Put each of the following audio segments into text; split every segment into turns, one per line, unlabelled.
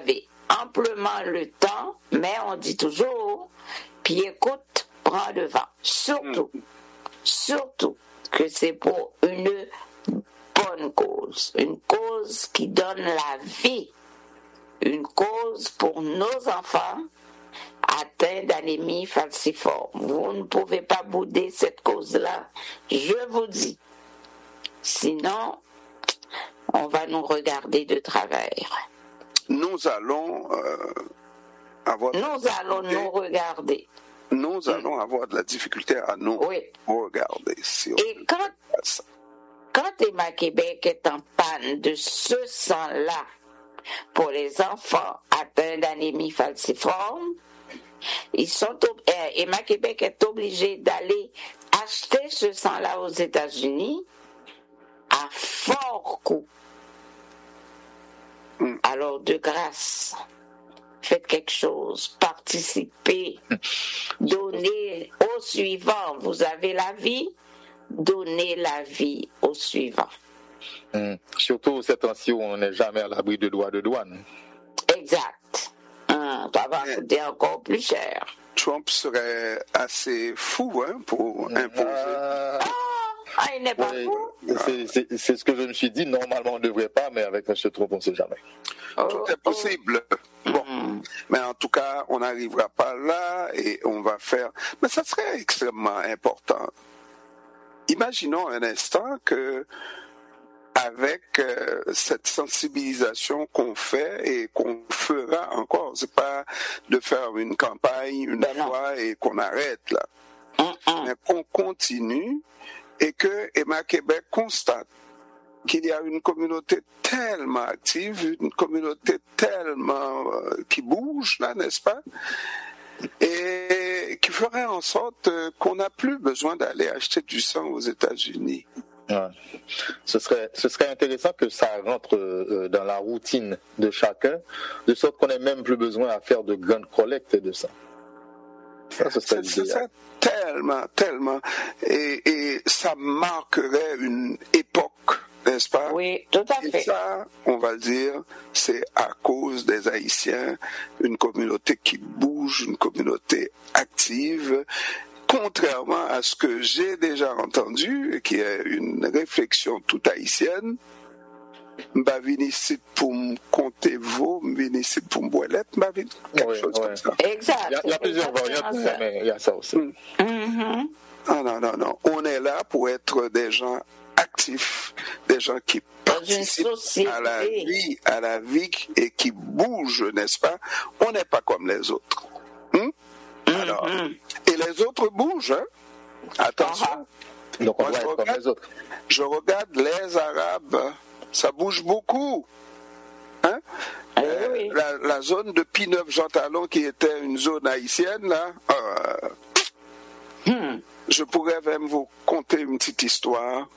avez amplement le temps, mais on dit toujours, puis écoute, prends le vent. Surtout que c'est pour une bonne cause, une cause qui donne la vie, une cause pour nos enfants atteints d'anémie falciforme. Vous ne pouvez pas bouder cette cause-là, je vous dis. Sinon, on va nous regarder de travers.
Nous allons
nous regarder.
Nous allons avoir de la difficulté à nous regarder. Si
et quand Emma Québec est en panne de ce sang-là pour les enfants atteints d'anémie falciforme, Emma Québec est obligée d'aller acheter ce sang-là aux États-Unis à fort coût. Alors, de grâce, faites quelque chose, participez, donnez au suivant. Vous avez la vie, donnez la vie au suivant.
Surtout ces temps-ci où on n'est jamais à l'abri de droits de douane.
Exact. Ça va coûter encore plus cher.
Trump serait assez fou pour imposer.
Il n'est pas fou.
C'est ce que je me suis dit. Normalement, on ne devrait pas, mais avec M. Trump, on ne sait jamais.
Tout est possible. Bon, mais en tout cas, on n'arrivera pas là et on va faire. Mais ça serait extrêmement important. Imaginons un instant que, avec cette sensibilisation qu'on fait et qu'on fera encore, c'est pas de faire une campagne une fois et qu'on arrête là, mais qu'on continue et que Emma Québec constate qu'il y a une communauté tellement active, une communauté tellement qui bouge là, n'est-ce pas? Et qui ferait en sorte qu'on n'a plus besoin d'aller acheter du sang aux États-Unis.
Ouais. Ce serait intéressant que ça rentre dans la routine de chacun, de sorte qu'on n'ait même plus besoin à faire de grandes collectes de sang. Ça
serait tellement, et ça marquerait une époque, n'est-ce pas?
Oui, tout à fait.
Et ça, on va le dire, c'est à cause des Haïtiens, une communauté qui bouge, une communauté active, contrairement à ce que j'ai déjà entendu, qui est une réflexion toute haïtienne. M'a venu ici pour me compter vous, m'a venu ici pour me boire quelque chose comme ça.
Exact.
Il y a plusieurs variantes, mais il y a ça aussi.
Non. On est là pour être des gens actifs, des gens qui participent à la vie et qui bougent, n'est-ce pas? On n'est pas comme les autres. Alors, et les autres bougent, hein? Attention.
Donc on doit être comme les autres.
Je regarde les Arabes, ça bouge beaucoup. Hein? La zone de P9 Talon qui était une zone haïtienne, là, je pourrais même vous conter une petite histoire.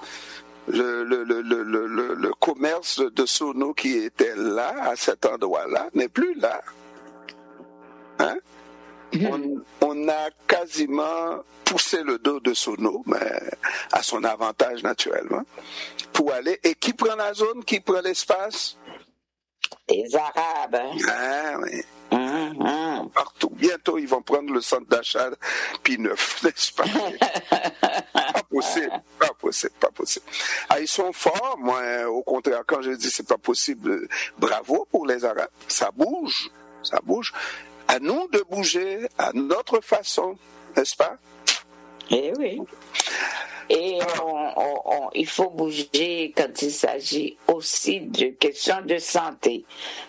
Le commerce de Sono qui était là, à cet endroit-là, n'est plus là. Hein? On a quasiment poussé le dos de Sono, mais à son avantage naturellement, pour aller. Et qui prend la zone, qui prend l'espace?
Les Arabes.
Ah oui. Partout. Bientôt, ils vont prendre le centre d'achat P9, n'est-ce pas? Pas possible. Ah, ils sont forts, moi, au contraire, quand je dis c'est pas possible, bravo pour les Arabes. Ça bouge. À nous de bouger à notre façon, n'est-ce pas?
Eh oui. Et il faut bouger quand il s'agit aussi de questions de santé.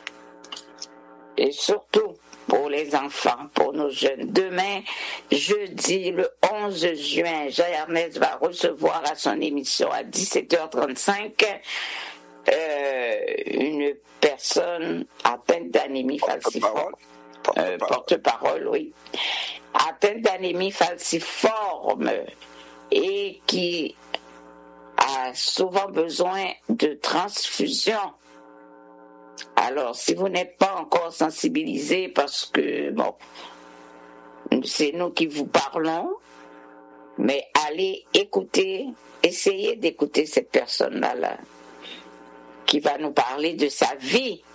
Et surtout pour les enfants, pour nos jeunes. Demain, jeudi, le 11 juin, Jean-Ernest va recevoir à son émission à 17h35 une personne atteinte d'anémie falciforme. Porte-parole, oui. Atteinte d'anémie falciforme et qui a souvent besoin de transfusion. Alors, si vous n'êtes pas encore sensibilisé, parce que, c'est nous qui vous parlons, mais allez écouter, essayez d'écouter cette personne-là, qui va nous parler de sa vie